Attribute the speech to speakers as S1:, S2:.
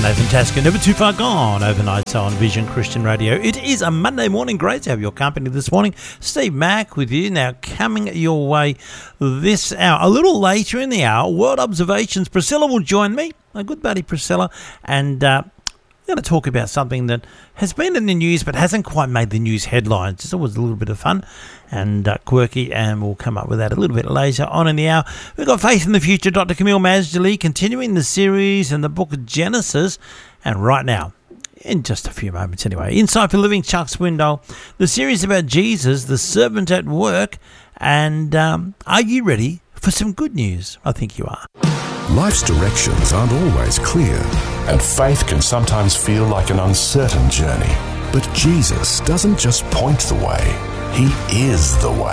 S1: Nathan Tasker, never too far gone, overnight on Vision Christian Radio. It is a Monday morning. Great to have your company this morning. Steve Mack with you. Now, coming your way this hour, a little later in the hour, World Observations. Priscilla will join me, my good buddy Priscilla, and we're going to talk about something that has been in the news but hasn't quite made the news headlines. It's always a little bit of fun and quirky, and we'll come up with that a little bit later on in the hour. We've got Faith in the Future, Dr. Camille Masdali, continuing the series in the book of Genesis. And right now, in just a few moments anyway, Inside for Living, Chuck Swindoll, the series about Jesus, the servant at work. And are you ready for some good news? I think you are.
S2: Life's directions aren't always clear, and faith can sometimes feel like an uncertain journey. But Jesus doesn't just point the way, He is the way.